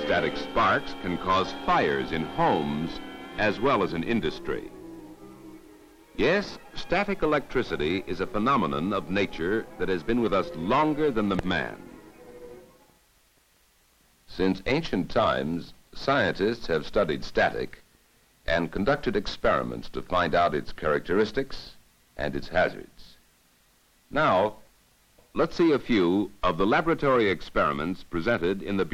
Static sparks can cause fires in homes as well as in industry. Yes, static electricity is a phenomenon of nature that has been with us longer than the man. Since ancient times, scientists have studied static and conducted experiments to find out its characteristics and its hazards. Now, let's see a few of the laboratory experiments presented in the